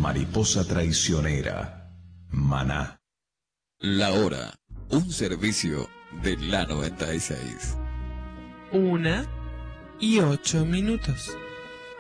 Mariposa traicionera. Maná. La hora. Un servicio de la 96. 1:08.